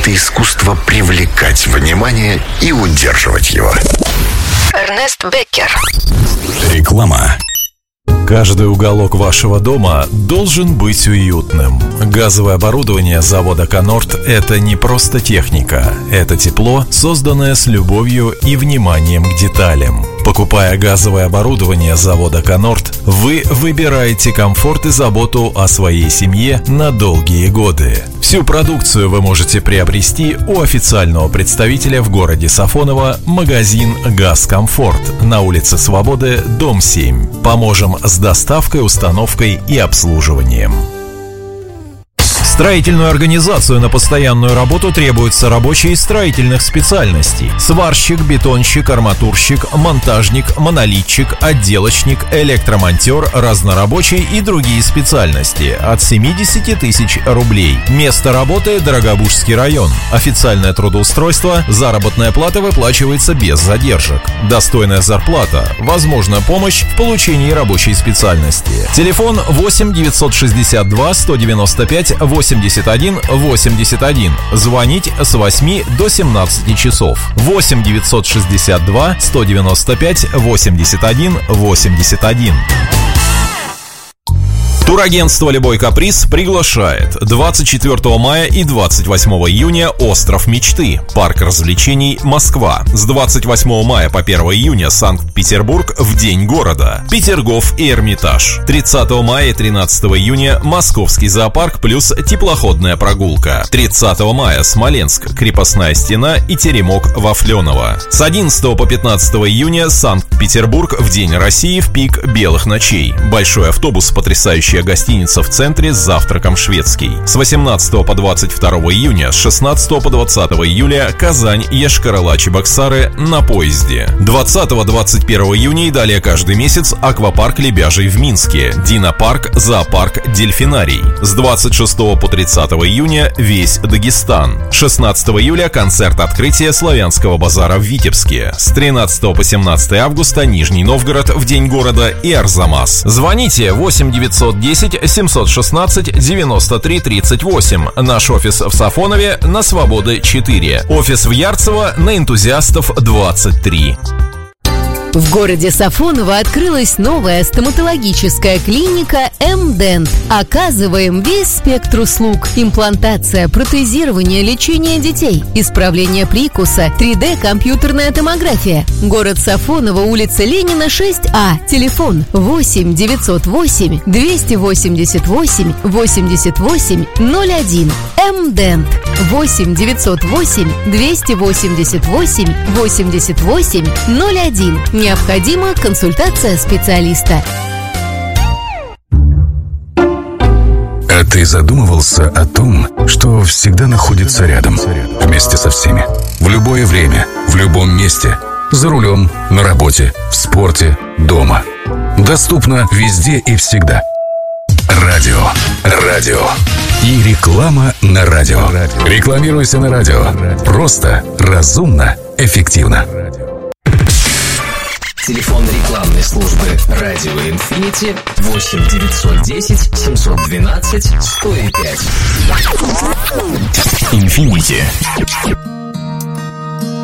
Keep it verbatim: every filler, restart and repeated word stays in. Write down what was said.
это искусство привлекать внимание и удерживать его. Эрнест Беккер. Реклама. Каждый уголок вашего дома должен быть уютным. Газовое оборудование завода «Конорд» — это не просто техника. Это тепло, созданное с любовью и вниманием к деталям. Покупая газовое оборудование завода «Конорд», вы выбираете комфорт и заботу о своей семье на долгие годы. Всю продукцию вы можете приобрести у официального представителя в городе Сафоново, магазин «Газкомфорт» на улице Свободы, дом семь. Поможем с доставкой, установкой и обслуживанием. Строительную организацию на постоянную работу требуются рабочие строительных специальностей: сварщик, бетонщик, арматурщик, монтажник, монолитчик, отделочник, электромонтер, разнорабочий и другие специальности от семидесяти тысяч рублей. Место работы – Дорогобужский район. Официальное трудоустройство, заработная плата выплачивается без задержек. Достойная зарплата, возможна помощь в получении рабочей специальности. Телефон восемь девятьсот шестьдесят два сто девяносто пять восемьдесят один восемьдесят один. Звонить с восьми до семнадцати часов. восемь девятьсот шестьдесят два сто девяносто пять восемьдесят один восемьдесят один. Турагентство «Любой каприз» приглашает двадцать четвёртого мая и двадцать восьмого июня «Остров мечты», парк развлечений «Москва». С двадцать восьмого мая по первого июня Санкт-Петербург в День города, Петергоф и Эрмитаж. тридцатого мая и тринадцатого июня Московский зоопарк плюс теплоходная прогулка. тридцатого мая Смоленск, крепостная стена и теремок Вафленова. С одиннадцатого по пятнадцатого июня Санкт-Петербург в День России в пик белых ночей. Большой автобус, потрясающая гостиница в центре с завтраком шведский. С восемнадцатого по двадцать второго июня, с шестнадцатого по двадцатого июля Казань, Йошкар-Олы, Чебоксары на поезде. двадцатого — двадцать первого июня и далее каждый месяц аквапарк Лебяжий в Минске, Динопарк, зоопарк Дельфинарий. С двадцать шестого по тридцатого июня весь Дагестан. шестнадцатого июля концерт открытия Славянского базара в Витебске. С тринадцатого по семнадцатого августа Нижний Новгород в День города и Арзамас. Звоните восемь девятьсот десять семьсот шестнадцать девяносто три тридцать восемь. Наш офис в Сафонове на Свободы четыре. Офис в Ярцево на Энтузиастов двадцать три. В городе Сафоново открылась новая стоматологическая клиника «М-Дент». Оказываем весь спектр услуг: имплантация, протезирование, лечение детей, исправление прикуса, три дэ компьютерная томография. Город Сафоново, улица Ленина, шесть А. Телефон восемь девятьсот восемь двести восемьдесят восемь восемьдесят восемь ноль один. М-Дент. восемь девятьсот восемь двести восемьдесят восемь восемьдесят восемь ноль один. Необходима консультация специалиста. А ты задумывался о том, что всегда находится рядом, вместе со всеми, в любое время, в любом месте, за рулем, на работе, в спорте, дома. Доступно везде и всегда. Радио. Радио. И реклама на радио. Рекламируйся на радио. Просто, разумно, эффективно. Телефон рекламной службы «Радио Инфинити» восемь девятьсот десять семьсот двенадцать сто пять. Инфинити.